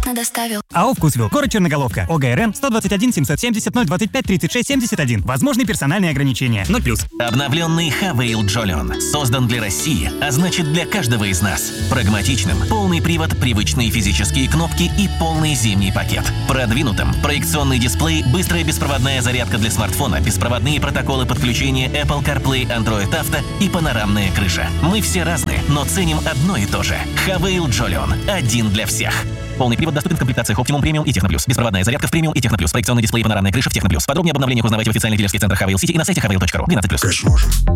бесплатно доставил. АО «Вкусвилл». Город Черноголовка. ОГРН 121 770 025 36 71. Возможны персональные ограничения. 0+. Обновленный Хавейл Джолион создан для России, а значит для каждого из нас. Прагматичным, полный привод, привычные физические кнопки и полный зимний пакет. Продвинутым, проекционный дисплей, быстрая беспроводная зарядка для смартфона, беспроводные протоколы подключения Apple CarPlay, Android Auto и панорамная крыша. Мы все разные, но ценим одно и то же. Хавейл Джолион. Один для всех. Полный привод доступен в комплектациях Optimum Premium и Techno+. Беспроводная зарядка в Premium и Techno+. Проекционный дисплей и панорамная крыша в Techno+. Подробнее об обновлениях узнавайте в официальных дилерских центрах Хавейл Сити и на сайте haveil.ru. 12+.